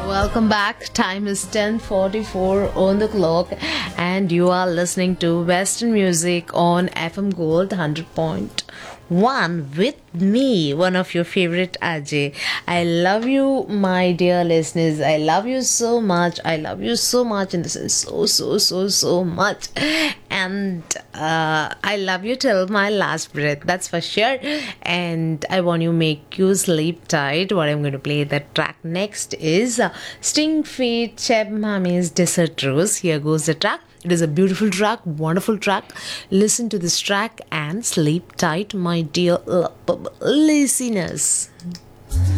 Welcome back. Time is 10:44 on the clock, and you are listening to Western Music on FM Gold 100.1 with me, one of your favorite Ajay. I love you, my dear listeners. I love you so much. I love you so much, and this is so much. And I love you till my last breath. That's for sure. And I want to make you sleep tight. What I'm going to play that track next is Sting Feet Cheb Mami's Desert Rose. Here goes the track. It is a beautiful track, wonderful track. Listen to this track and sleep tight, my dear listeners.